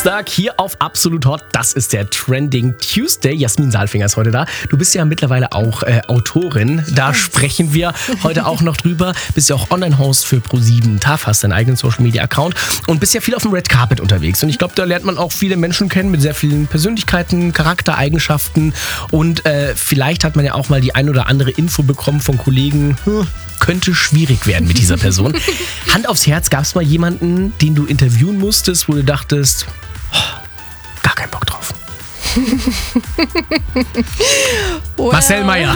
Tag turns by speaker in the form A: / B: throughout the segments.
A: Dienstag hier auf Absolut Hot. Das ist der Trending Tuesday. Jasmin Saalfinger ist heute da. Du bist ja mittlerweile auch Autorin. Da sprechen wir heute auch noch drüber. Bist ja auch Online-Host für Pro7 TAF, hast deinen eigenen Social-Media-Account und bist ja viel auf dem Red Carpet unterwegs. Und ich glaube, da lernt man auch viele Menschen kennen mit sehr vielen Persönlichkeiten, Charaktereigenschaften. Und vielleicht hat man ja auch mal die ein oder andere Info bekommen von Kollegen, könnte schwierig werden mit dieser Person. Hand aufs Herz, gab es mal jemanden, den du interviewen musstest, wo du dachtest, gar keinen Bock drauf? Well. Marcel Meyer.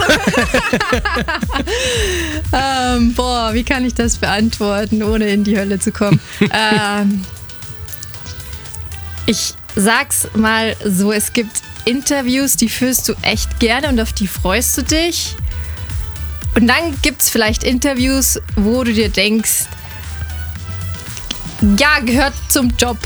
B: Wie kann ich das beantworten, ohne in die Hölle zu kommen? Ich sag's mal so, es gibt Interviews, die führst du echt gerne und auf die freust du dich. Und dann gibt's vielleicht Interviews, wo du dir denkst, ja, gehört zum Job.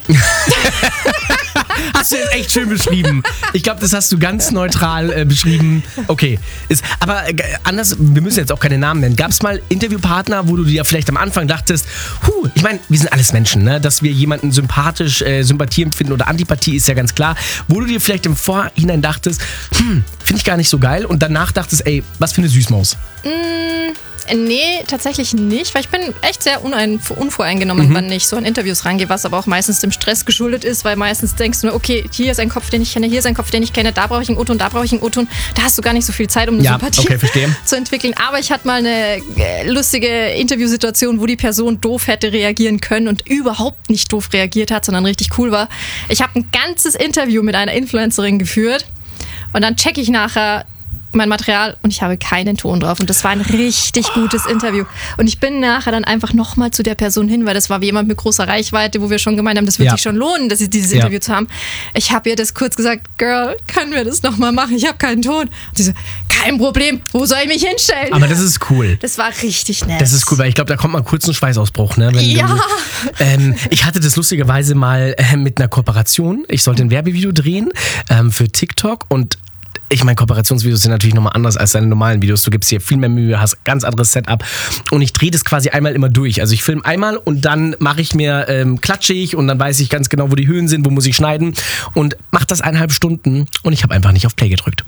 A: Hast du jetzt echt schön beschrieben. Ich glaube, das hast du ganz neutral beschrieben. Okay, aber anders, wir müssen jetzt auch keine Namen nennen. Gab es mal Interviewpartner, wo du dir vielleicht am Anfang dachtest, ich meine, wir sind alles Menschen, ne? Dass wir jemanden sympathisch, Sympathie empfinden oder Antipathie ist ja ganz klar. Wo du dir vielleicht im Vorhinein dachtest, finde ich gar nicht so geil und danach dachtest, ey, was für eine Süßmaus.
B: Nee, tatsächlich nicht, weil ich bin echt sehr unvoreingenommen, wann ich so an Interviews rangehe, was aber auch meistens dem Stress geschuldet ist, weil meistens denkst du nur, okay, hier ist ein Kopf, den ich kenne, hier ist ein Kopf, den ich kenne, da brauche ich einen O-Ton, da brauche ich einen O-Ton. Da hast du gar nicht so viel Zeit, um eine Sympathie zu entwickeln. Aber ich hatte mal eine lustige Interviewsituation, wo die Person doof hätte reagieren können und überhaupt nicht doof reagiert hat, sondern richtig cool war. Ich habe ein ganzes Interview mit einer Influencerin geführt und dann checke ich nachher mein Material und ich habe keinen Ton drauf. Und das war ein richtig gutes Interview. Und ich bin nachher dann einfach nochmal zu der Person hin, weil das war wie jemand mit großer Reichweite, wo wir schon gemeint haben, das wird sich schon lohnen, dass dieses Interview zu haben. Ich habe ihr das kurz gesagt, Girl, können wir das nochmal machen? Ich habe keinen Ton. Und sie so, kein Problem, wo soll ich mich hinstellen?
A: Aber das ist cool.
B: Das war richtig nett.
A: Das ist cool, weil ich glaube, da kommt mal kurz ein Schweißausbruch. Ne? Ich hatte das lustigerweise mal mit einer Kooperation. Ich sollte ein Werbevideo drehen für TikTok und ich meine, Kooperationsvideos sind natürlich nochmal anders als deine normalen Videos. Du gibst hier viel mehr Mühe, hast ganz anderes Setup. Und ich drehe das quasi einmal immer durch. Also ich filme einmal und dann mache ich mir klatschig und dann weiß ich ganz genau, wo die Höhen sind, wo muss ich schneiden. Und mache das 1,5 Stunden und ich habe einfach nicht auf Play gedrückt.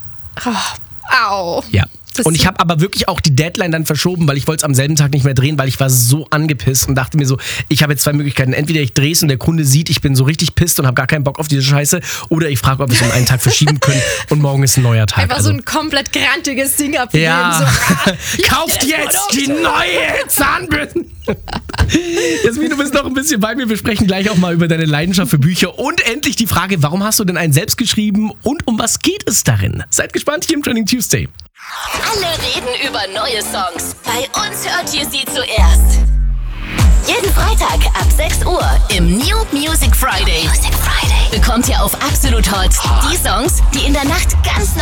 B: Au.
A: Ja. Und ich habe aber wirklich auch die Deadline dann verschoben, weil ich wollte es am selben Tag nicht mehr drehen, weil ich war so angepisst und dachte mir so, ich habe jetzt 2 Möglichkeiten. Entweder ich drehe es und der Kunde sieht, ich bin so richtig pisst und habe gar keinen Bock auf diese Scheiße, oder ich frage, ob wir es um einen Tag verschieben können und morgen ist ein neuer Tag.
B: Einfach so ein komplett grantiges Ding abgegeben.
A: Ja, so, kauft jetzt die neue Zahnbürsten. Jasmin, du bist noch ein bisschen bei mir. Wir sprechen gleich auch mal über deine Leidenschaft für Bücher und endlich die Frage, warum hast du denn einen selbst geschrieben und um was geht es darin? Seid gespannt hier im Trending Tuesday.
C: Alle reden über neue Songs. Bei uns hört ihr sie zuerst. Jeden Freitag ab 6 Uhr im New Music Friday bekommt ihr auf Absolut Hot die Songs, die in der Nacht ganz